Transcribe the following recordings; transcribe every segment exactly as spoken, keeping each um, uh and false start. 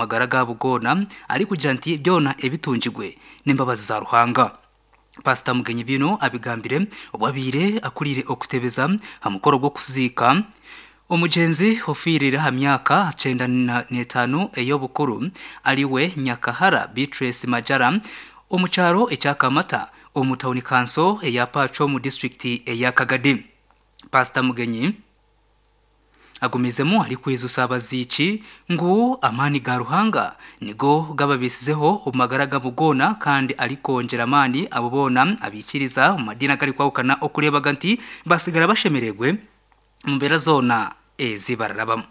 magara ga bugona ari kugira nti byona ebitunjigwe n'imbabazi za ruhanga. Pastor Mugenyi bino abigambire obwabire akurire okutebeza hamukoro gwo kuzika umujenzi ofirira hamyaka cenda n'etanu eyo bukuru aliwe Nyakahara Beatrice Majara omucharo echakamata omutawuni kanso eya Pacho mu district eya Kagadi. Pastor Mugenyi agumizemo ari kwizusa abazici ngo amani ga ruhanga nigo gababisizeho umagara ga bugona kandi ari kongera amani abo bona abikiriza mu madina gari kwawukana okurebaga nti basigara bashemeregwe mu mbera zona ezibararabamo.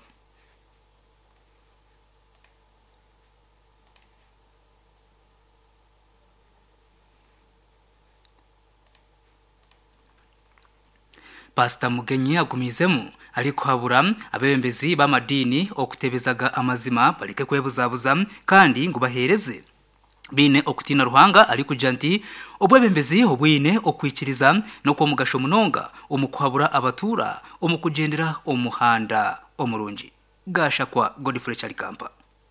Pastor Mugenyi agumizemo ariko habura abebembezi b'amadini okutebezaga amazima bareke kwebuzabuza kandi ngo bahereze bine okutina ruhanga ari kugira nti obwebembezi obwine okwikiriza no ko mugasho munonga omukwabura abatura omukugendera omuhanda omurungi. Gasha kwa Godfrey Chalikampa.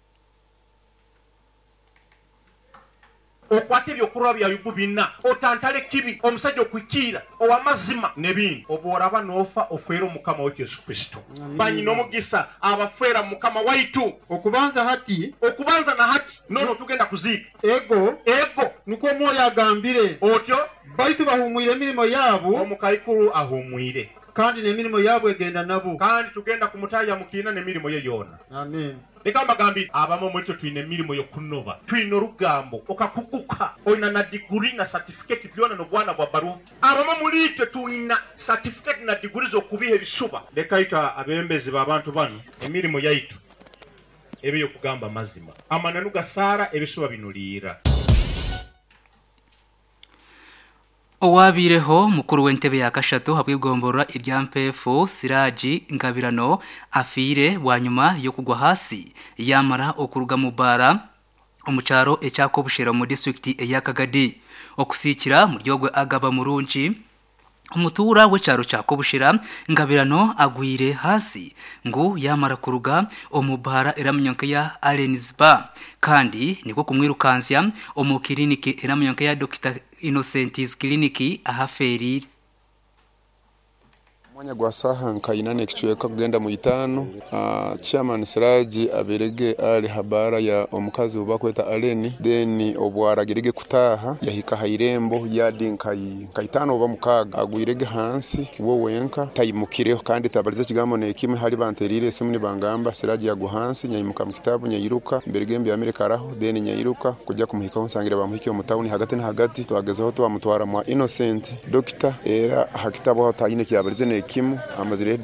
Okwate byokurwa bya yububina otantale kibi omusajja okwikira owamazima nebindi oboraba nofa ofero mukama wa Yesu Kristo banyi nomugisa abafera mukama waitu okubanza hati okubanza na hati nono tugenda kuzika ego ego nuko moyo agambire otyo baitu bahumwire mirimo yabo omukaikuru ahumwire kandi nemirimo yabo egenda nabo kandi tugenda kumutaya mukina nemirimo ye yona. Amen. Nikamba gambi abamo muri cyo twine mirimo yo kunoba twino rugambo okakukuka oina na degree na certificate byona no bwana bwa baru abamo muri cyo twina certificate na degree zo kubihe bisuba lekaita abembezi babantu bano emirimo yaitu ebe yo kugamba mazima amananu gasara ebisuba binulira. Owabireho mukuru w'entebe ya kashatu habwigombora iryampefu Siraji Ngabirano afire wanyuma yo kugwa hasi yamara okuruga mubara omucharo echako bushera mu district eya Kagadi okusikira mu ryogwe agaba murunci umutura w'echaro chako bushira Ngabirano agwire hasi ngo yamara kuruga omubara eramyonke ya Alensba kandi niko kumwirukansya omukiriniki eramyonke ya Doctor Innocent's Clinic ahaferire. Mwanya gwa saha nkayina nekichweka kugenda mu itano uh, chairman Siraji aberege ali habara ya omukazi ubakweta Aleni then obwaragirege kutaha yahika hairembo yadinkayi kayitano oba mukaga agwirege hansi wo wenka tayimukireho kandi tabarize kigamo nekimwe hari banterire simuni bangamba Siraji yagu hansi nyayimuka mu kitabu nyayiruka mbergembe Amerika raho then nyayiruka kujya kumuhika onsangira bamuhiki mu tawuni hagati na hagati twagezeho twamutwara mu Innocent Doctor era hakitabo hatayine kyabarize kimu amazire